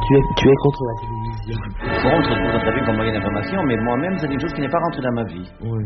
Tu es contre la télévision. Contre, je trouve très bien comme moyen d'information, mais moi-même, c'est une chose qui n'est pas rentrée dans ma vie. Oui.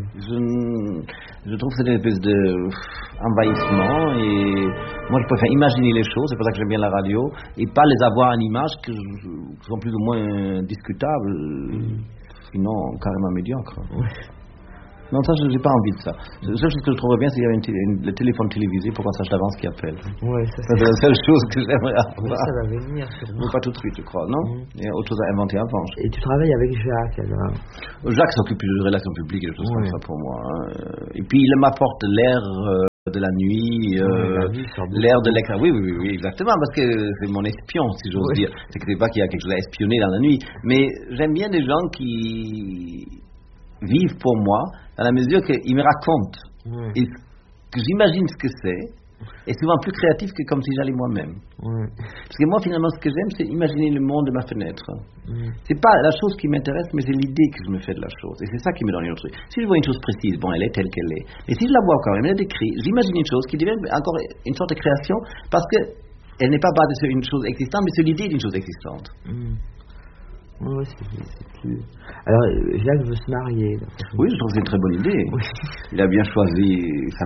Je trouve que c'est une espèce d'envahissement et moi je préfère imaginer les choses, c'est pour ça que j'aime bien la radio, et pas les avoir en images qui sont plus ou moins discutables, sinon carrément médiocres. Oui. Non, ça, je n'ai pas envie de ça. La seule chose que je trouverais bien, c'est qu'il y avait le téléphone télévisé pour qu'on sache d'avance qui appelle. Oui, ça C'est la seule chose que j'aimerais avoir. ça va venir, sûrement. Mais pas tout de suite, je crois, non? Il y a autre chose à inventer avant. Et tu travailles avec Jacques, alors? Jacques s'occupe plus de relations publiques et de choses comme ça pour moi. Et puis, il m'apporte l'air de la nuit, l'air de l'écran. Oui, exactement, parce que c'est mon espion, si j'ose dire. C'est que c'est pas qu'il y a quelque chose à espionner dans la nuit. Mais j'aime bien des gens qui vivent pour moi, dans la mesure qu'ils me racontent. Et que j'imagine ce que c'est, est souvent plus créatif que comme si j'allais moi-même. Parce que moi, finalement, ce que j'aime, c'est imaginer le monde de ma fenêtre. C'est pas la chose qui m'intéresse, mais c'est l'idée que je me fais de la chose. Et c'est ça qui me donne une autre truc. Si je vois une chose précise, bon, elle est telle qu'elle est. Mais si je la vois quand même, elle est décrite, j'imagine une chose qui devient encore une sorte de création, parce que elle n'est pas basée sur une chose existante, mais sur l'idée d'une chose existante. Oui, c'est plus... Alors, Jacques veut se marier. Oui, je trouve que c'est une très bonne idée. Il a bien choisi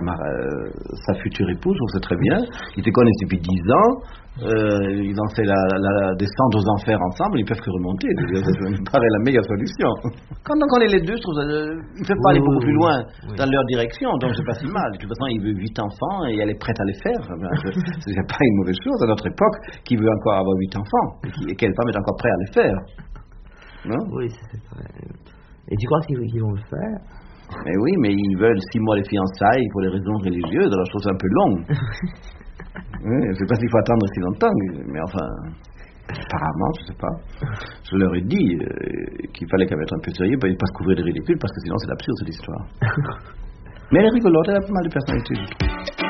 sa future épouse, je trouve que c'est très bien. Ils se connaissent depuis 10 ans. Ils ont fait la descente aux enfers ensemble, ils peuvent que remonter. Ça me paraît la meilleure solution. Quand on connaît les deux, je trouve ça, ils ne peuvent pas aller beaucoup plus loin dans leur direction, donc c'est pas si mal. De toute façon, il veut 8 enfants et elle est prête à les faire. C'est pas une mauvaise chose à notre époque qui veut encore avoir 8 enfants et quelle femme est encore prête à les faire. Non? Oui, c'est vrai. Et tu crois qu'ils vont le faire? Mais oui, mais ils veulent 6 mois de fiançailles pour des raisons religieuses, alors je trouve ça un peu long. Oui, je ne sais pas s'il faut attendre si longtemps, mais enfin, apparemment, je ne sais pas. Je leur ai dit qu'il fallait qu'elle mette un peu sérieux, pas se couvrir de ridicule, parce que sinon c'est absurde cette histoire. Mais elle est rigolote, elle a pas mal de personnalité, je trouve.